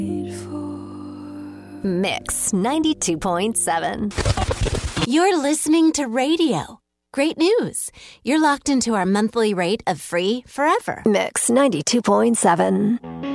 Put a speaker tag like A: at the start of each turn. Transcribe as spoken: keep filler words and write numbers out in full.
A: Mix ninety-two point seven.
B: You're listening to radio. Great news. You're locked into our monthly rate of free forever.
A: Mix ninety-two point seven.